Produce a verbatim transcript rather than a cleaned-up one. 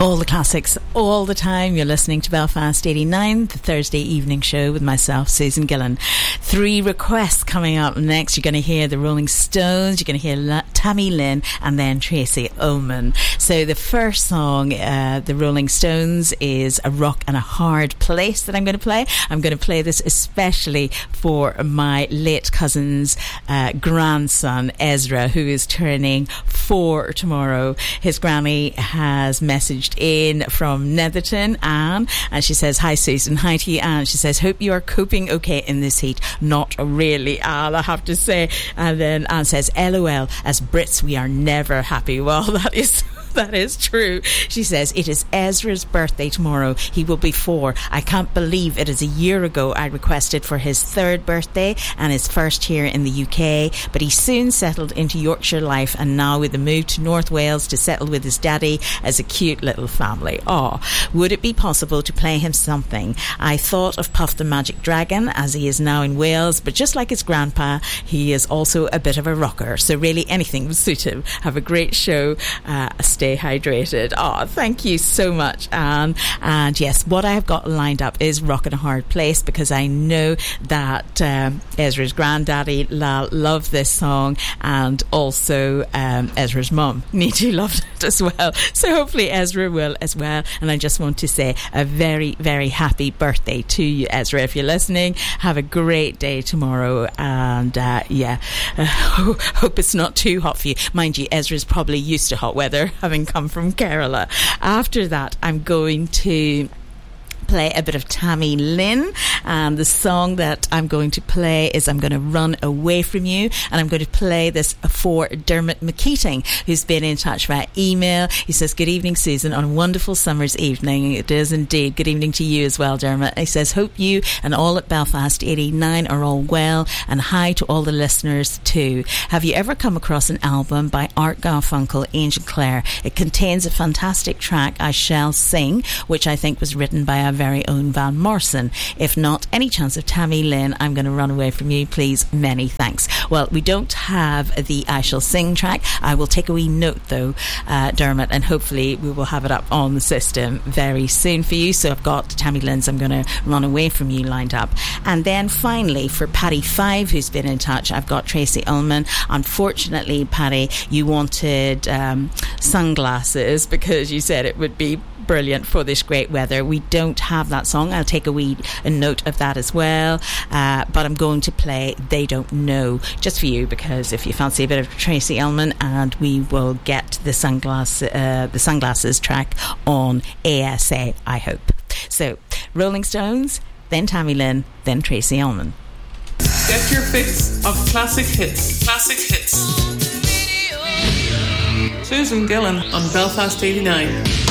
All the classics, all the time. You're listening to Belfast eighty-nine, the Thursday evening show with myself, Susan Gillan. Three requests coming up next. You're going to hear the Rolling Stones, you're going to hear La- Tammy Lynn, and then Tracy Ullman. So the first song, uh, the Rolling Stones, is A Rock and a Hard Place that I'm going to play. I'm going to play this especially for my late cousin's uh, grandson, Ezra, who is turning four tomorrow. His granny has messaged in from Netherton, Anne, and she says, hi Susan, hi to you, Anne. She says, hope you are coping okay in this heat. Not really, Anne, I have to say. And then Anne says, LOL, as Brits we are never happy. Well, that is that is true. She says, it is Ezra's birthday tomorrow. He will be four. I can't believe it is a year ago I requested for his third birthday and his first here in the U K, but he soon settled into Yorkshire life, and now with the move to North Wales to settle with his daddy as a cute little family. Oh, would it be possible to play him something? I thought of Puff the Magic Dragon, as he is now in Wales, but just like his grandpa, he is also a bit of a rocker, so really anything would suit him. Have a great show. Uh, stay hydrated. Oh, thank you so much, Anne. And yes, what I have got lined up is Rock in a Hard Place, because I know that um, Ezra's granddaddy Lal loved this song, and also um, Ezra's mum Niti loved it as well. So hopefully Ezra will as well. And I just want to say a very, very happy birthday to you, Ezra. If you're listening, have a great day tomorrow. And uh, yeah, uh, hope it's not too hot for you. Mind you, Ezra's probably used to hot weather, having come from Kerala. After that, I'm going to play a bit of Tammy Lynn, and the song that I'm going to play is I'm going to Run Away From You, and I'm going to play this for Dermot McKeating, who's been in touch via email. He says, good evening Susan, on a wonderful summer's evening. It is indeed. Good evening to you as well, Dermot. He says, hope you and all at Belfast eighty-nine are all well, and hi to all the listeners too. Have you ever come across an album by Art Garfunkel, Angel Clare? It contains a fantastic track, I Shall Sing, which I think was written by a very own Van Morrison. If not, any chance of Tammy Lynn, I'm going to Run Away From You, please. Many thanks. Well, we don't have the I Shall Sing track. I will take a wee note though, uh, Dermot, and hopefully we will have it up on the system very soon for you. So I've got Tammy Lynn's I'm going to Run Away From You lined up. And then finally for Paddy Five, who's been in touch, I've got Tracy Ullman. Unfortunately, Paddy, you wanted um, sunglasses because you said it would be brilliant for this great weather. We don't have that song. I'll take a wee a note of that as well, uh, but I'm going to play They Don't Know just for you, because if you fancy a bit of Tracy Ullman, and we will get the sunglass uh, the sunglasses track on A S A, I hope. So Rolling Stones, then Tammy Lynn, then Tracy Ullman. Get your fix of classic hits. Classic hits. Susan Gillan on Belfast eighty-nine.